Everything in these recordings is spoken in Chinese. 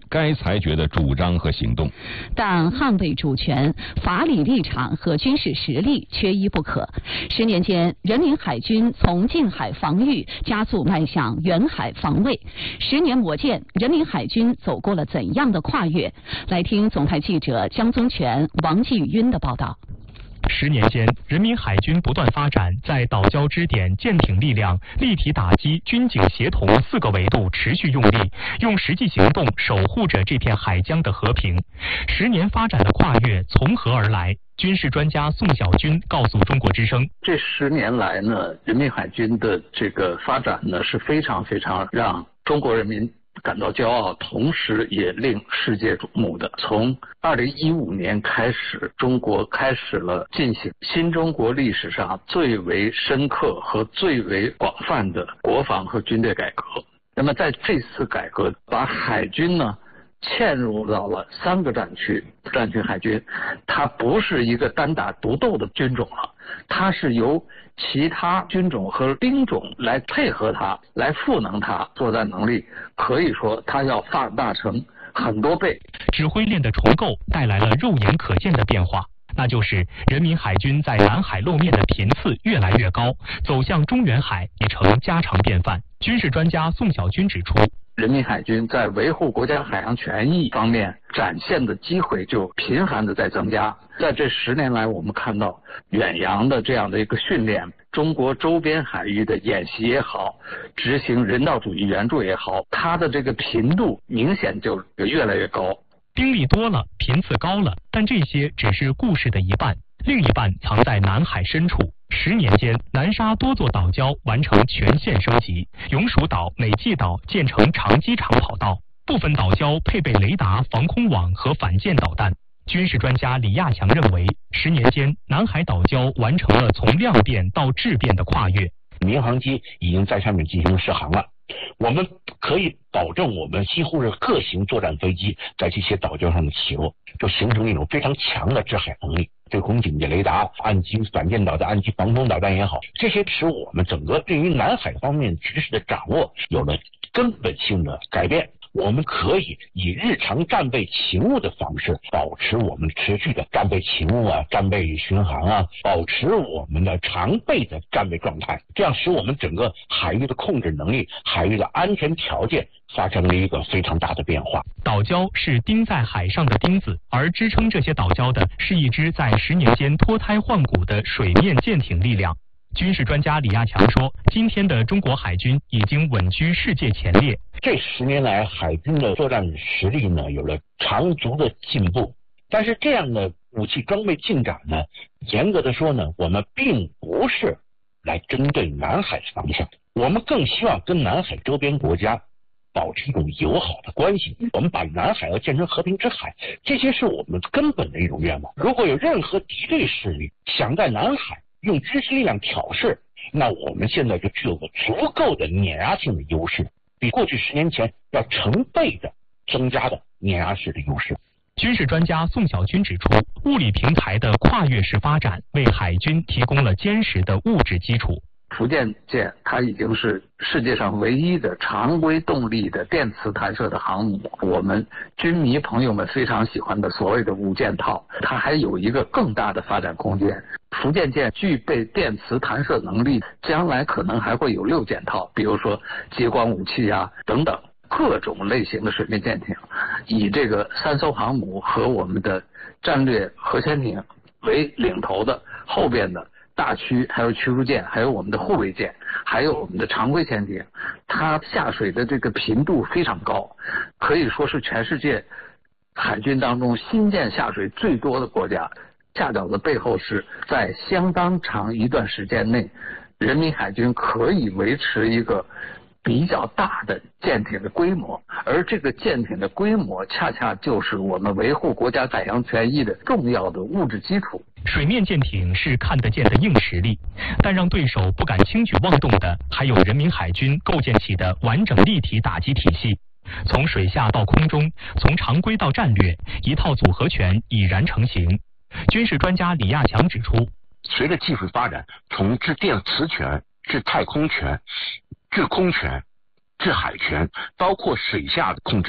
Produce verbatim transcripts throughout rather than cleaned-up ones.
该裁决的主张和行动。 但捍卫主权、法理立场和军事实力缺一不可。十年间，人民海军从近海防御加速迈向远海防卫。十年磨剑，人民海军走过了怎样的跨越？来听总台记者江宗全、王继云的报道。 十年间，人民海军不断发展，在岛礁支点舰艇力量、立体打击、军警协同四个维度持续用力，用实际行动守护着这片海疆的和平。十年发展的跨越从何而来？军事专家宋晓军告诉中国之声： 这十年来呢，人民海军的这个发展呢是非常非常让中国人民感到骄傲，同时也令世界瞩目的。从二零一五年开始，中国开始了进行新中国历史上最为深刻和最为广泛的国防和军队改革。那么在这次改革，把海军呢嵌入到了三个战区，战区海军，它不是一个单打独斗的军种了，它是由其他军种和兵种来配合它，来赋能它，作战能力可以说它要放大成很多倍。 指挥链的重构带来了肉眼可见的变化，那就是人民海军在南海露面的频次越来越高，走向中远海已成家常便饭。军事专家宋晓军指出， 人民海军在维护国家海洋权益方面展现的机会就频繁的在增加。在这十年来，我们看到远洋的这样的一个训练，中国周边海域的演习也好，执行人道主义援助也好，它的这个频度明显就越来越高。 兵力多了，频次高了，但这些只是故事的一半，另一半藏在南海深处。十年间，南沙多座岛礁完成全线升级，永暑岛、美济岛建成长机场跑道，部分岛礁配备雷达、防空网和反舰导弹。军事专家李亚强认为，十年间，南海岛礁完成了从量变到质变的跨越。 民航机已经在上面进行试航了，我们可以保证我们几乎是各型作战飞机在这些岛礁上的起落，就形成一种非常强的制海能力。对空警戒雷达、岸基反舰导弹、岸基防空导弹也好，这些使我们整个对于南海方面知识的掌握有了根本性的改变。我们可以以日常战备勤务的方式，保持我们持续的战备勤务啊、战备巡航啊，保持我们的常备的战备状态，这样使我们整个海域的控制能力、海域的安全条件发生了一个非常大的变化。 岛礁是钉在海上的钉子，而支撑这些岛礁的是一支在十年间脱胎换骨的水面舰艇力量。军事专家李亚强说，今天的中国海军已经稳居世界前列。 这十年来，海军的作战实力呢有了长足的进步，但是这样的武器装备进展呢，严格的说呢，我们并不是来针对南海方向，我们更希望跟南海周边国家保持一种友好的关系，我们把南海要建成和平之海，这些是我们根本的一种愿望。如果有任何敌对势力想在南海用军事力量挑事，那我们现在就具有了足够的碾压性的优势，比过去十年前要成倍的增加的碾压式的优势。 军事专家宋晓军指出，物理平台的跨越式发展为海军提供了坚实的物质基础。 福建舰它已经是世界上唯一的常规动力的电磁弹射的航母，我们军迷朋友们非常喜欢的所谓的五件套，它还有一个更大的发展空间。福建舰具备电磁弹射能力，将来可能还会有六件套，比如说激光武器啊等等各种类型的水面舰艇，以这个三艘航母和我们的战略核潜艇为领头的，后边的大驱还有驱逐舰，还有我们的护卫舰，还有我们的常规潜艇，它下水的这个频度非常高，可以说是全世界海军当中新舰下水最多的国家。恰巧的背后是在相当长一段时间内，人民海军可以维持一个比较大的舰艇的规模，而这个舰艇的规模恰恰就是我们维护国家海洋权益的重要的物质基础。 水面舰艇是看得见的硬实力，但让对手不敢轻举妄动的，还有人民海军构建起的完整立体打击体系。从水下到空中，从常规到战略，一套组合拳已然成型。军事专家李亚强指出， 随着技术发展，从制电磁权、制太空权、制空权、制海权，包括水下的控制权，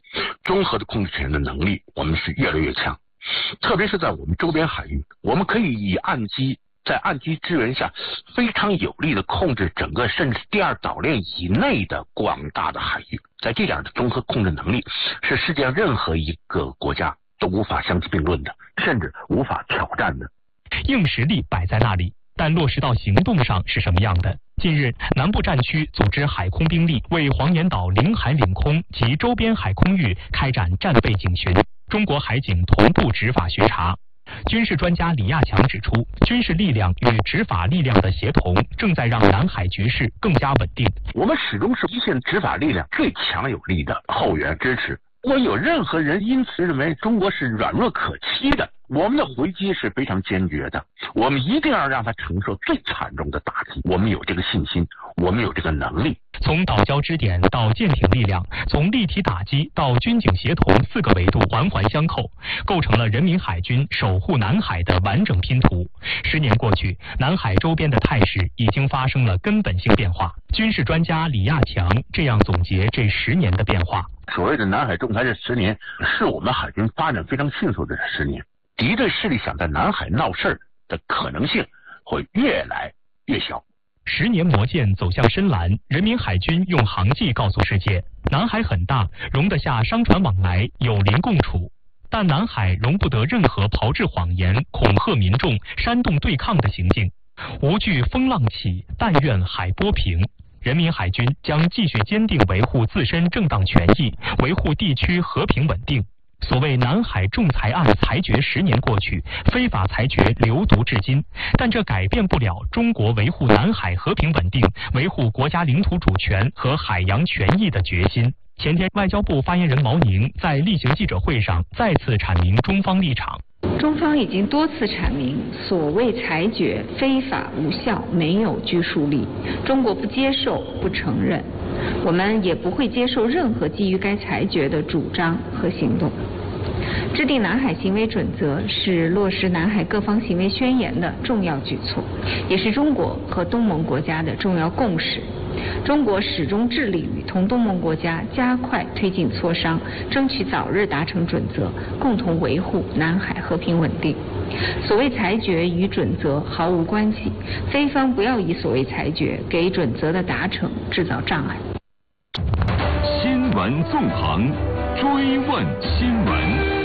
综合的控制权的能力我们是越来越强，特别是在我们周边海域，我们可以以岸基在岸基支援下非常有力的控制整个甚至第二岛链以内的广大的海域。在这点的综合控制能力是世界上任何一个国家都无法相提并论的，甚至无法挑战的。 硬实力摆在那里，但落实到行动上是什么样的？近日，南部战区组织海空兵力为黄岩岛领海领空及周边海空域开展战备警巡，中国海警同步执法巡查。军事专家李亚强指出，军事力量与执法力量的协同正在让南海局势更加稳定。 我们始终是一线执法力量最强有力的后援支持。如果有任何人因此认为中国是软弱可欺的，我们的回击是非常坚决的，我们一定要让他承受最惨重的打击。我们有这个信心，我们有这个能力。 从岛礁支点到舰艇力量，从立体打击到军警协同四个维度环环相扣，构成了人民海军守护南海的完整拼图。十年过去，南海周边的态势已经发生了根本性变化。军事专家李亚强这样总结这十年的变化： 所谓的南海仲裁这十年，是我们海军发展非常迅速的十年。敌对势力想在南海闹事儿的可能性会越来越小。 十年磨剑走向深蓝，人民海军用航迹告诉世界，南海很大，容得下商船往来，友邻共处。但南海容不得任何炮制谎言、恐吓民众、煽动对抗的行径。无惧风浪起，但愿海波平。人民海军将继续坚定维护自身正当权益，维护地区和平稳定。所谓南海仲裁案裁决十年过去，非法裁决流毒至今，但这改变不了中国维护南海和平稳定、维护国家领土主权和海洋权益的决心。前天，外交部发言人毛宁在例行记者会上再次阐明中方立场。 中方已经多次阐明，所谓裁决非法无效，没有拘束力，中国不接受、不承认，我们也不会接受任何基于该裁决的主张和行动。制定南海行为准则是落实南海各方行为宣言的重要举措，也是中国和东盟国家的重要共识。中国始终致力于同东盟国家加快推进磋商，争取早日达成准则，共同维护南海和平稳定。所谓裁决与准则毫无关系，非方不要以所谓裁决给准则的达成制造障碍。 新闻纵横，追问新闻。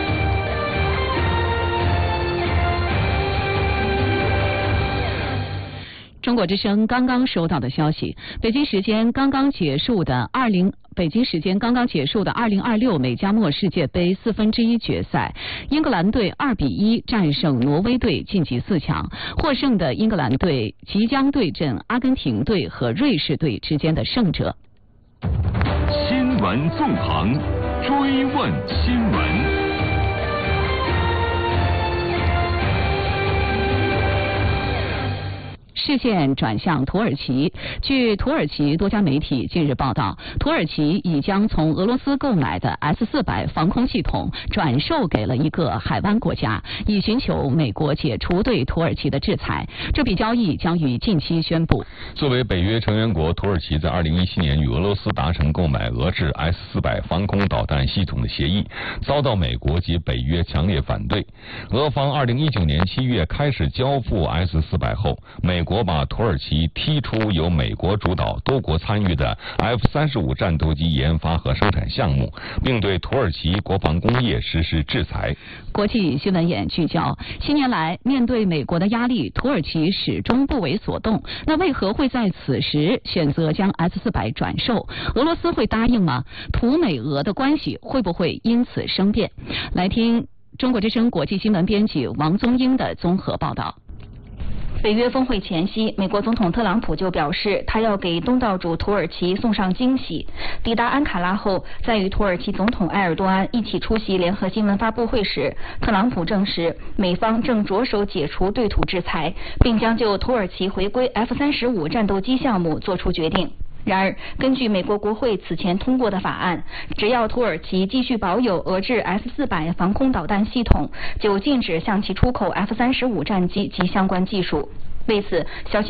中国之声刚刚收到的消息，北京时间刚刚结束的二零北京时间刚刚结束的二零二六美加墨世界杯四分之一决赛，英格兰队二比一战胜挪威队晋级四强，获胜的英格兰队即将对阵阿根廷队和瑞士队之间的胜者。 新闻纵横，追问新闻。 视线转向土耳其。据土耳其多家媒体近日报道，土耳其已将从俄罗斯购买的 S 四百 防空系统转售给了一个海湾国家，以寻求美国解除对土耳其的制裁。这笔交易将于近期宣布。 作为北约成员国，土耳其在二零一七年与俄罗斯达成购买俄制 S 四百 防空导弹系统的协议，遭到美国及北约强烈反对。俄方二零一九年七月开始交付 S 四百 后，美国把土耳其踢出由美国主导、多国参与的 F 三十五 战斗机研发和生产项目，并对土耳其国防工业实施制裁。 国际新闻眼聚焦：七年来，面对美国的压力，土耳其始终不为所动。那为何会在此时选择将 S 四百 转售？俄罗斯会答应吗？土美俄的关系会不会因此生变？来听中国之声国际新闻编辑王宗英的综合报道。 北约峰会前夕，美国总统特朗普就表示，他要给东道主土耳其送上惊喜。抵达安卡拉后，在与土耳其总统埃尔多安一起出席联合新闻发布会时，特朗普证实，美方正着手解除对土制裁，并将就土耳其回归 F 三十五 战斗机项目作出决定。然而，根据美国国会此前通过的法案，只要土耳其继续保有俄制 S 四百 防空导弹系统，就禁止向其出口 F 三十五 战机及相关技术。为此，消息称，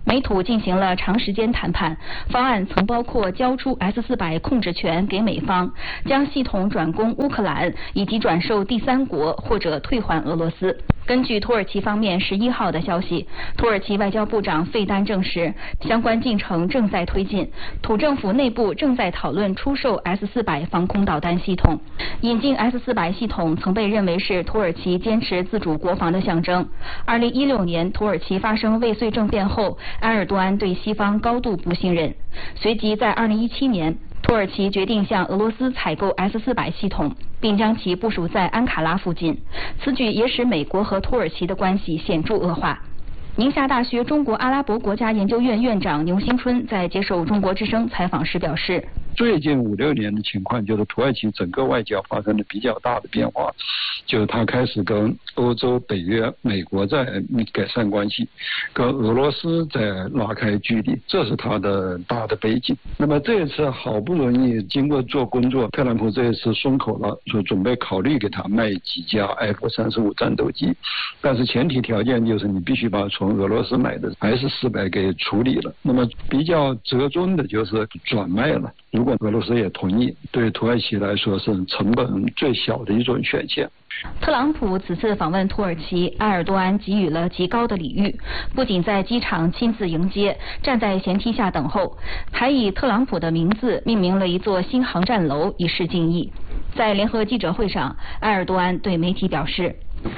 美土进行了长时间谈判，方案曾包括交出 S 四百 控制权给美方，将系统转攻乌克兰，以及转售第三国或者退还俄罗斯。根据土耳其方面十一号的消息，土耳其外交部长费丹证实，相关进程正在推进，土政府内部正在讨论出售 S 四百 防空导弹系统。引进 S 四百 系统曾被认为是土耳其坚持自主国防的象征。二零一六年土耳其发生未遂政变后，埃尔多安对西方高度不信任，随即在二零一七年，土耳其决定向俄罗斯采购 S 四百 系统，并将其部署在安卡拉附近。此举也使美国和土耳其的关系显著恶化。宁夏大学中国阿拉伯国家研究院院长牛新春在接受中国之声采访时表示， 最近五六年的情况就是土耳其整个外交发生了比较大的变化，就是他开始跟欧洲、北约、美国在改善关系，跟俄罗斯在拉开距离，这是他的大的背景。那么这一次好不容易经过做工作，特朗普这一次松口了，说准备考虑给他卖几架 F 三十五 战斗机，但是前提条件就是你必须把从俄罗斯买的 S 四百 给处理了。那么比较折中的就是转卖了。如果俄罗斯也同意，对土耳其来说是成本最小的一种选项。 特朗普此次访问土耳其，埃尔多安给予了极高的礼遇，不仅在机场亲自迎接，站在舷梯下等候，还以特朗普的名字命名了一座新航站楼，以示敬意。在联合记者会上，埃尔多安对媒体表示，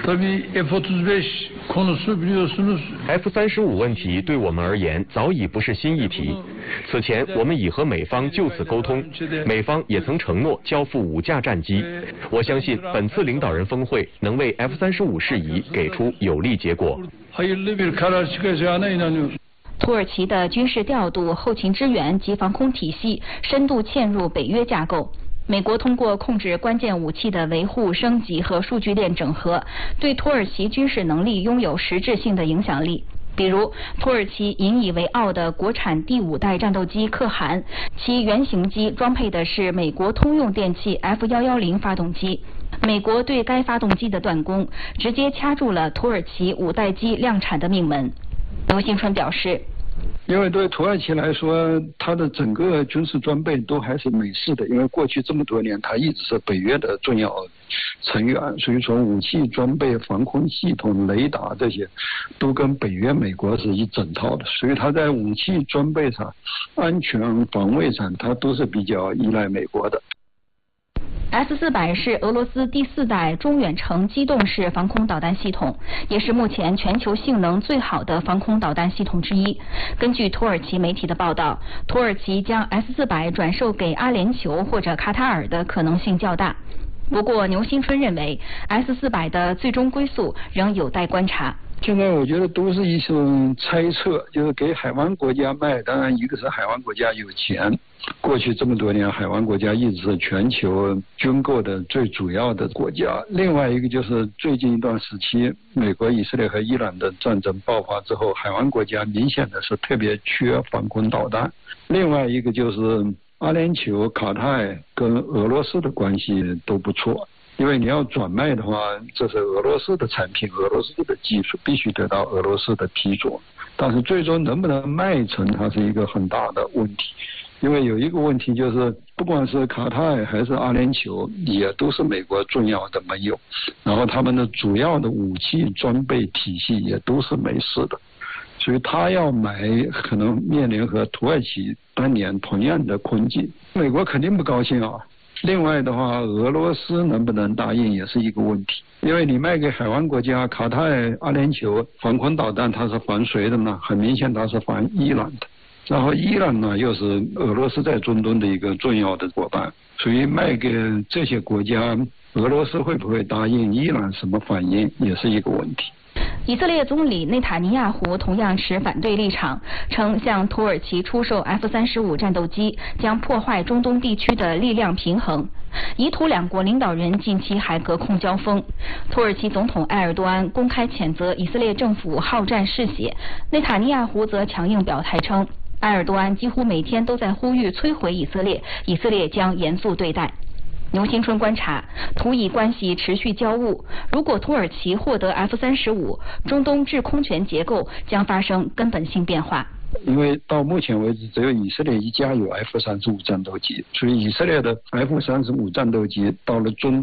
F 三十五 问题对我们而言早已不是新议题。此前我们已和美方就此沟通，美方也曾承诺交付五架战机。我相信本次领导人峰会能为 F 三十五 事宜给出有利结果。 土耳其的军事调度、后勤支援及防空体系深度嵌入北约架构。美国通过控制关键武器的维护、升级和数据链整合，对土耳其军事能力拥有实质性的影响力。比如，土耳其引以为傲的国产第五代战斗机可汗，其原型机装配的是美国通用电气 F 一一零发动机。美国对该发动机的断供，直接掐住了土耳其五代机量产的命门。刘兴春表示， 因为对土耳其来说，它的整个军事装备都还是美式的，因为过去这么多年，它一直是北约的重要成员，所以从武器装备、防空系统、雷达这些，都跟北约、美国是一整套的，所以它在武器装备上、安全防卫上，它都是比较依赖美国的。 S 四百 是俄罗斯第四代中远程机动式防空导弹系统，也是目前全球性能最好的防空导弹系统之一。根据土耳其媒体的报道，土耳其将 S 四百 转售给阿联酋或者卡塔尔的可能性较大。不过，牛新春认为 S 四百 的最终归宿仍有待观察。 现在我觉得都是一种猜测，就是给海湾国家卖，当然一个是海湾国家有钱，过去这么多年海湾国家一直是全球军购的最主要的国家，另外一个就是最近一段时期美国、以色列和伊朗的战争爆发之后，海湾国家明显的是特别缺防空导弹，另外一个就是阿联酋、卡塔尔跟俄罗斯的关系都不错，因为你要转卖的话，这是俄罗斯的产品，俄罗斯的技术必须得到俄罗斯的批准，但是最终能不能卖成，它是一个很大的问题。因为有一个问题就是，不管是卡塔尔还是阿联酋，也都是美国重要的盟友，然后他们的主要的武器装备体系也都是美式的，所以他要买可能面临和土耳其当年同样的困境，美国肯定不高兴啊。另外的话，俄罗斯能不能答应也是一个问题，因为你卖给海湾国家卡塔尔、阿联酋防空导弹，它是防谁的呢？很明显它是防伊朗的，然后伊朗呢又是俄罗斯在中东的一个重要的伙伴，所以卖给这些国家，俄罗斯会不会答应？伊朗什么反应也是一个问题。 以色列总理内塔尼亚胡同样持反对立场，称向土耳其出售 F 三十五 战斗机将破坏中东地区的力量平衡。以土两国领导人近期还隔空交锋，土耳其总统埃尔多安公开谴责以色列政府好战嗜血，内塔尼亚胡则强硬表态称，埃尔多安几乎每天都在呼吁摧毁以色列，以色列将严肃对待。牛新春观察，土以关系持续交恶，如果土耳其获得 F 三十五，中东制空权结构将发生根本性变化。 因为到目前为止只有以色列一家有 F 三十五战斗机，所以以色列的 F 三十五战斗机到了中